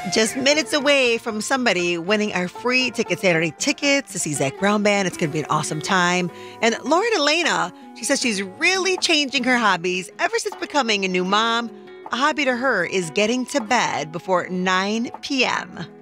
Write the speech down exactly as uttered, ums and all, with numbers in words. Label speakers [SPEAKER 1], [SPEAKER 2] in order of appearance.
[SPEAKER 1] Just minutes away from somebody winning our free Ticket Saturday tickets to see Zach Brown Band. It's going to be an awesome time. And Lauren Elena, she says she's really changing her hobbies ever since becoming a new mom. A hobby to her is getting to bed before nine p.m.